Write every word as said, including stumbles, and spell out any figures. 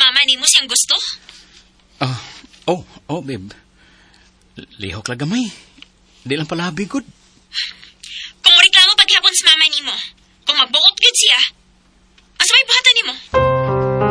mama ni mo siyang gusto? Ah, oh, oh, babe. Lihok lang gamay. Di lang pala good. Kung reklamo paghapon sa mama ni mo, kung magbuot good siya,